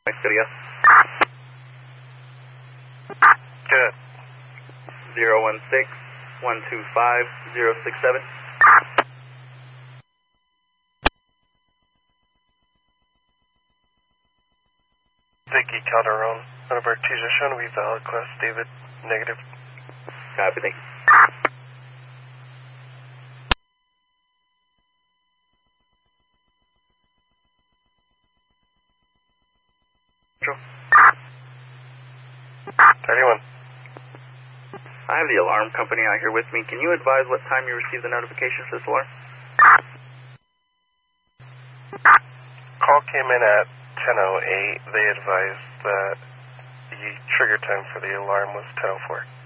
Thanks, good, yes. Good. 016-125-067. Vicky Calderon, out of Artesia, showing to be valid, class David, negative. Copy, thank you. Control. 31. I have the alarm company out here with me. Can you advise what time you received the notification for this alarm? Call came in at 10:08. They advised that the trigger time for the alarm was 10:04.